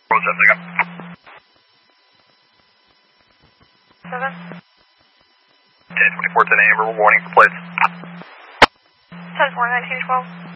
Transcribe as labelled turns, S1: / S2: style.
S1: What's up, Nick?
S2: 7.
S1: 10-24 10 Amber, warning for plates.
S2: 10-4, 1912.